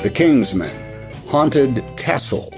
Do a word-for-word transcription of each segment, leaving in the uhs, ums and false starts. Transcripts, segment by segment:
The Kingsmen, Haunted Castle,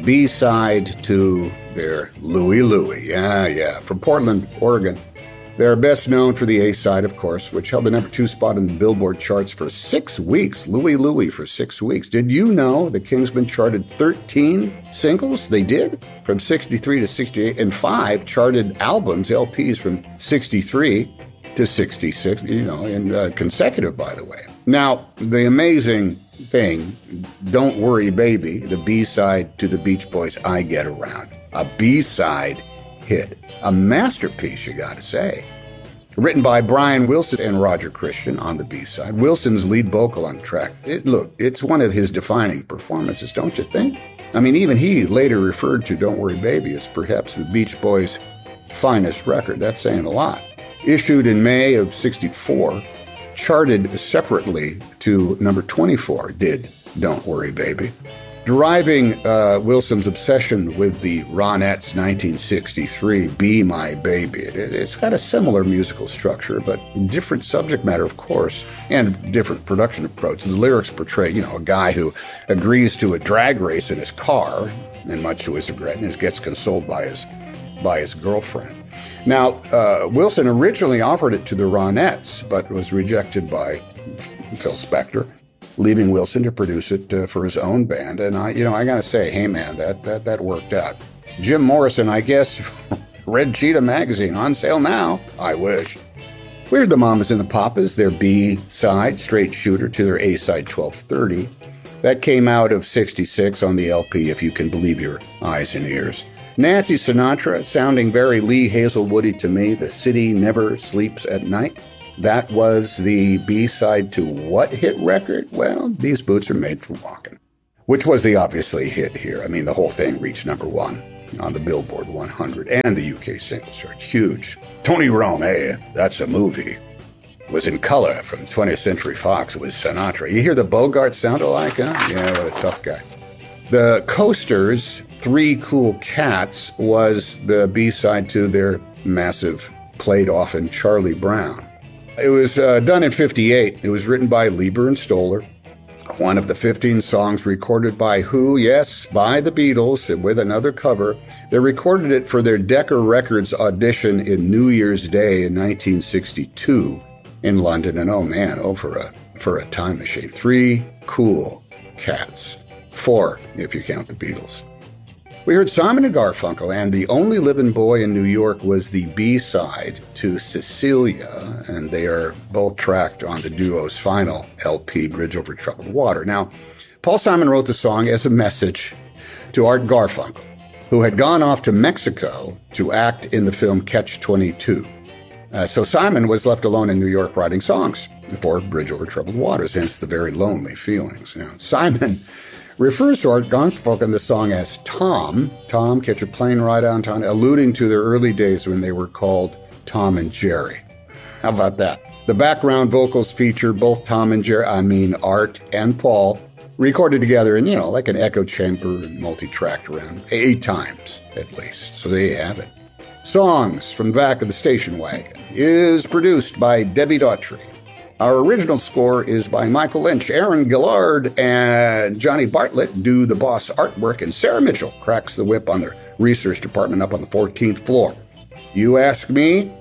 B-side to their Louie Louie. Yeah, yeah, from Portland, Oregon. They're best known for the A-side, of course, which held the number two spot in the Billboard charts for six weeks. Louie Louie for six weeks. Did you know the Kingsmen charted thirteen singles? They did, from sixty-three to sixty-eight, and five charted albums, L Ps, from sixty-three to sixty-six, you know, and uh, consecutive, by the way. Now, the amazing thing, Don't Worry Baby, the B-side to the Beach Boys' I Get Around. A B-side hit. A masterpiece, you gotta say. Written by Brian Wilson and Roger Christian on the B-side. Wilson's lead vocal on the track. It, look, it's one of his defining performances, don't you think? I mean, even he later referred to Don't Worry Baby as perhaps the Beach Boys' finest record. That's saying a lot. Issued in May of sixty-four, charted separately to number twenty-four, did Don't Worry Baby. Deriving uh, Wilson's obsession with the Ronettes' nineteen sixty-three Be My Baby. It, it's got a similar musical structure, but different subject matter, of course, and different production approach. The lyrics portray, you know, a guy who agrees to a drag race in his car, and much to his regret, and gets consoled by his, by his girlfriend. Now, uh, Wilson originally offered it to the Ronettes, but was rejected by Phil Spector, leaving Wilson to produce it uh, for his own band. And I, you know, I gotta say, hey man, that that that worked out. Jim Morrison, I guess, Red Cheetah magazine, on sale now. I wish. We heard the Mamas and the Papas, their B-side, straight shooter, to their A-side, twelve thirty. That came out of sixty-six on the L P, if you can believe your eyes and ears. Nancy Sinatra, sounding very Lee Hazelwoody to me, The City Never Sleeps at Night. That was the B-side to what hit record? Well, These Boots Are Made for Walking, which was the obviously hit here. I mean, the whole thing reached number one on the Billboard one hundred and the U K singles chart. Huge. Tony Rome, hey, that's a movie. Was in color from twentieth Century Fox with Sinatra. You hear the Bogart sound alike, huh? Yeah, what a tough guy. The Coasters, Three Cool Cats, was the B-side to their massive played often Charlie Brown. It was uh, done in fifty-eight. It was written by Leiber and Stoller. One of the fifteen songs recorded by who? Yes, by the Beatles with another cover. They recorded it for their Decca Records audition in New Year's Day in nineteen sixty-two in London. And oh man, oh, for a, for a time machine. Three Cool Cats. Four, if you count the Beatles. We heard Simon and Garfunkel, and The Only Living Boy in New York was the B-side to Cecilia, and they are both tracked on the duo's final L P, Bridge Over Troubled Water. Now, Paul Simon wrote the song as a message to Art Garfunkel, who had gone off to Mexico to act in the film Catch twenty-two. Uh, so Simon was left alone in New York writing songs for Bridge Over Troubled Waters, hence the very lonely feelings. You know, Simon refers to Art Garfunkel in the song as Tom. Tom, catch a plane ride downtown, alluding to their early days when they were called Tom and Jerry. How about that? The background vocals feature both Tom and Jerry, I mean Art and Paul, recorded together in, you know, like an echo chamber and multi-tracked around eight times at least. So there you have it. Songs from the Back of the Station Wagon is produced by Debbie Daughtry. Our original score is by Michael Lynch. Aaron Gillard and Johnny Bartlett do the boss artwork, and Sarah Mitchell cracks the whip on their research department up on the fourteenth floor. You ask me,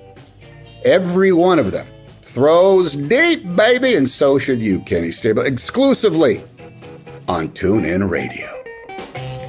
every one of them throws deep, baby, and so should you, Kenny Stable, exclusively on TuneIn Radio.